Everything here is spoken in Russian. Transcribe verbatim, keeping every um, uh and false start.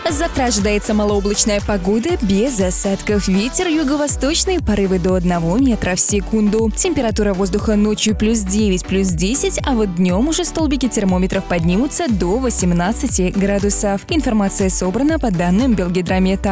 Завтра ожидается малооблачная погода без осадков. Ветер юго-восточный, порывы до одного метра в секунду. Температура воздуха ночью плюс девять, плюс десять, а вот днем уже столбики термометров поднимутся до восемнадцати градусов. Информация собрана по данным Белгидромета.